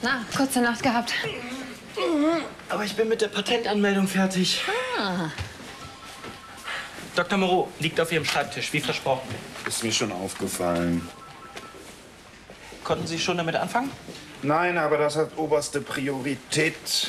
Na, kurze Nacht gehabt. Aber ich bin mit der Patentanmeldung fertig. Ah. Dr. Moreau liegt auf Ihrem Schreibtisch, wie versprochen. Ist mir schon aufgefallen. Konnten Sie schon damit anfangen? Nein, aber das hat oberste Priorität.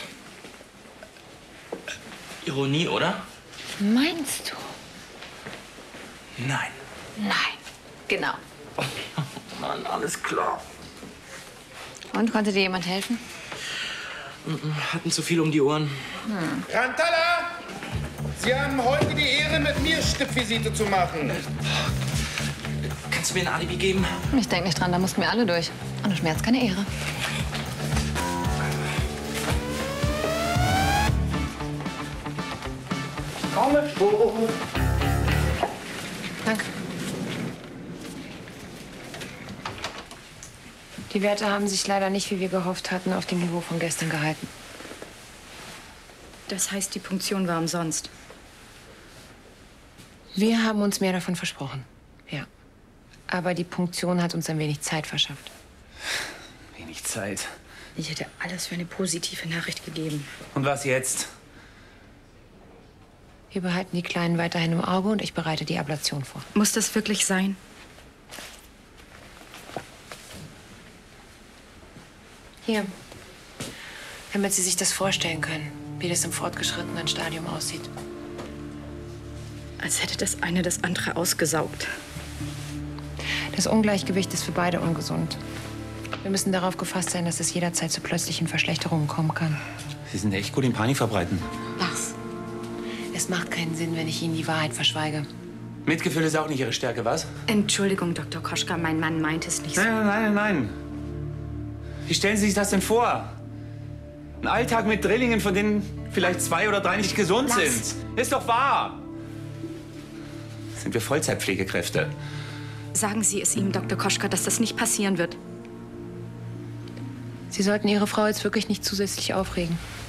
Ironie, oder? Meinst du? Nein. Nein. Genau. Mann, alles klar. Und, konnte dir jemand helfen? Hatten zu viel um die Ohren. Rantala! Sie haben heute die Ehre, mit mir Stippvisite zu machen. Kannst du mir ein Alibi geben? Ich denke nicht dran, da mussten wir alle durch. Ohne Schmerz keine Ehre. Komm schon. Danke. Die Werte haben sich leider nicht, wie wir gehofft hatten, auf dem Niveau von gestern gehalten. Das heißt, die Punktion war umsonst. Wir haben uns mehr davon versprochen, ja. Aber die Punktion hat uns ein wenig Zeit verschafft. Wenig Zeit. Ich hätte alles für eine positive Nachricht gegeben. Und was jetzt? Wir behalten die Kleinen weiterhin im Auge und ich bereite die Ablation vor. Muss das wirklich sein? Hier, damit Sie sich das vorstellen können, wie das im fortgeschrittenen Stadium aussieht. Als hätte das eine das andere ausgesaugt. Das Ungleichgewicht ist für beide ungesund. Wir müssen darauf gefasst sein, dass es jederzeit zu plötzlichen Verschlechterungen kommen kann. Sie sind echt gut im Panik verbreiten. Lars, es macht keinen Sinn, wenn ich Ihnen die Wahrheit verschweige. Mitgefühl ist auch nicht Ihre Stärke, was? Entschuldigung, Dr. Koschka, mein Mann meint es nicht so. Nein. Wie stellen Sie sich das denn vor? Ein Alltag mit Drillingen, von denen vielleicht 2 oder 3 nicht gesund sind. Ist doch wahr. Sind wir Vollzeitpflegekräfte? Sagen Sie es ihm, Dr. Koschka, dass das nicht passieren wird. Sie sollten Ihre Frau jetzt wirklich nicht zusätzlich aufregen.